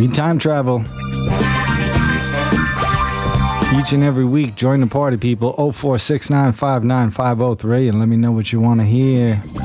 need time travel. Each and every week, join the party, people. 0469595503 and let me know what you want to hear.